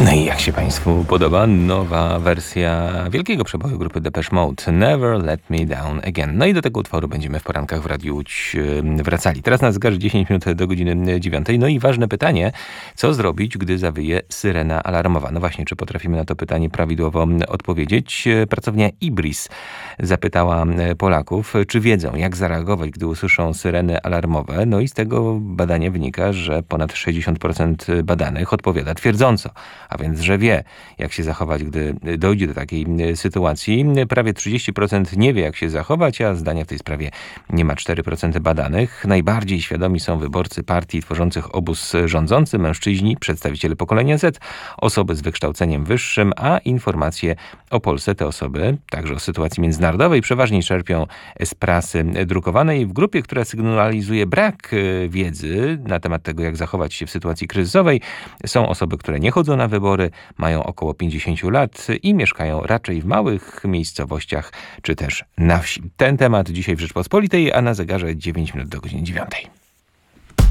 No i jak się Państwu podoba nowa wersja wielkiego przeboju grupy Depeche Mode, Never Let Me Down Again. No i do tego utworu będziemy w porankach w Radiu Łódź wracali. Teraz na zegarze 10 minut do godziny 9. No i ważne pytanie, co zrobić, gdy zawyje syrena alarmowa? No właśnie, czy potrafimy na to pytanie prawidłowo odpowiedzieć? Pracownia Ibris zapytała Polaków, czy wiedzą, jak zareagować, gdy usłyszą syreny alarmowe. No i z tego badania wynika, że ponad 60% badanych odpowiada twierdząco. A więc, że wie, jak się zachować, gdy dojdzie do takiej sytuacji. Prawie 30% nie wie, jak się zachować, a zdania w tej sprawie nie ma 4% badanych. Najbardziej świadomi są wyborcy partii tworzących obóz rządzący, mężczyźni, przedstawiciele pokolenia Z, osoby z wykształceniem wyższym, a informacje o Polsce te osoby, także o sytuacji międzynarodowej, przeważnie czerpią z prasy drukowanej. W grupie, która sygnalizuje brak wiedzy na temat tego, jak zachować się w sytuacji kryzysowej, są osoby, które nie chodzą na wybory, mają około 50 lat i mieszkają raczej w małych miejscowościach czy też na wsi. Ten temat dzisiaj w Rzeczpospolitej, a na zegarze 9 minut do godziny 9.